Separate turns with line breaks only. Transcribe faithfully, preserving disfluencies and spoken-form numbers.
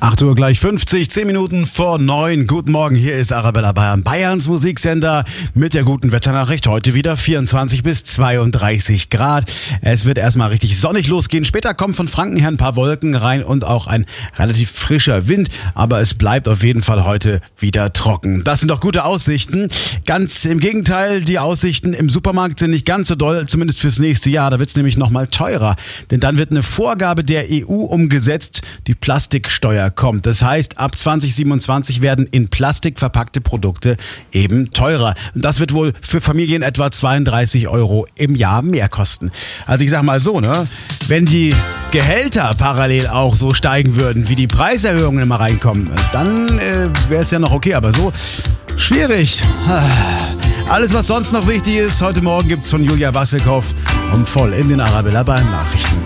acht Uhr gleich fünfzig, zehn Minuten vor neun. Guten Morgen, hier ist Arabella Bayern, Bayerns Musiksender mit der guten Wetternachricht. Heute wieder vierundzwanzig bis zweiunddreißig Grad. Es wird erstmal richtig sonnig losgehen. Später kommen von Franken her ein paar Wolken rein und auch ein relativ frischer Wind. Aber es bleibt auf jeden Fall heute wieder trocken. Das sind doch gute Aussichten. Ganz im Gegenteil, die Aussichten im Supermarkt sind nicht ganz so doll, zumindest fürs nächste Jahr. Da wird es nämlich nochmal teurer. Denn dann wird eine Vorgabe der E U umgesetzt, die Plastiksteuer kommt. Das heißt, ab zwanzig siebenundzwanzig werden in Plastik verpackte Produkte eben teurer. Und das wird wohl für Familien etwa zweiunddreißig Euro im Jahr mehr kosten. Also ich sag mal so, ne, wenn die Gehälter parallel auch so steigen würden, wie die Preiserhöhungen immer reinkommen, dann äh, wäre es ja noch okay, aber so schwierig. Alles, was sonst noch wichtig ist, heute Morgen gibt's von Julia Wassilkow um voll in den Arabella Bayern Nachrichten.